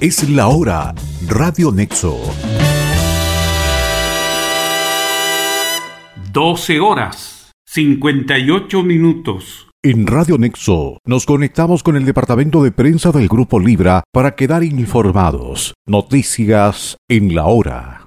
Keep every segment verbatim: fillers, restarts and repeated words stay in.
Es la hora. Radio Nexo. doce horas, cincuenta y ocho minutos. En Radio Nexo nos conectamos con el departamento de prensa del Grupo Libra para quedar informados. Noticias en la hora.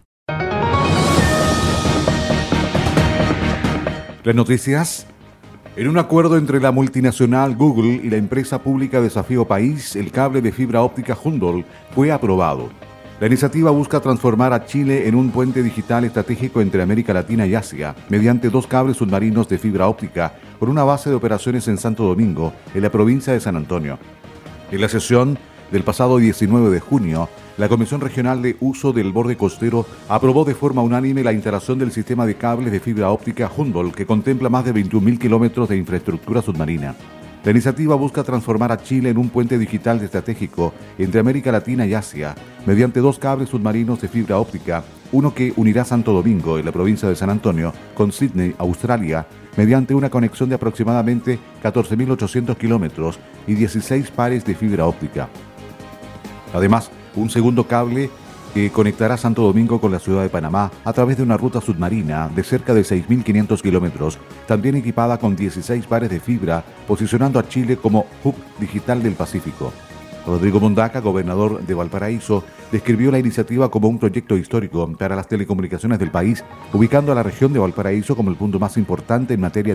Las noticias. En un acuerdo entre la multinacional Google y la empresa pública Desafío País, el cable de fibra óptica Humboldt fue aprobado. La iniciativa busca transformar a Chile en un puente digital estratégico entre América Latina y Asia, mediante dos cables submarinos de fibra óptica con una base de operaciones en Santo Domingo, en la provincia de San Antonio. En la sesión del pasado diecinueve de junio, la Comisión Regional de Uso del Borde Costero aprobó de forma unánime la instalación del sistema de cables de fibra óptica Humboldt, que contempla más de veintiún mil kilómetros de infraestructura submarina. La iniciativa busca transformar a Chile en un puente digital estratégico entre América Latina y Asia, mediante dos cables submarinos de fibra óptica, uno que unirá Santo Domingo, en la provincia de San Antonio, con Sydney, Australia, mediante una conexión de aproximadamente catorce mil ochocientos kilómetros y dieciséis pares de fibra óptica. Además, un segundo cable que conectará Santo Domingo con la ciudad de Panamá a través de una ruta submarina de cerca de seis mil quinientos kilómetros, también equipada con dieciséis pares de fibra, posicionando a Chile como hub digital del Pacífico. Rodrigo Mondaca, gobernador de Valparaíso, describió la iniciativa como un proyecto histórico para las telecomunicaciones del país, ubicando a la región de Valparaíso como el punto más importante en materia